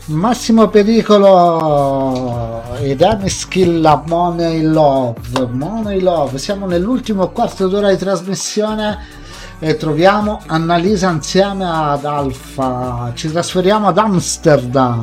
Massimo Pericolo ed Skill Money Love. Money Love. Siamo nell'ultimo quarto d'ora di trasmissione e troviamo Annalisa insieme ad Alfa. Ci trasferiamo ad Amsterdam.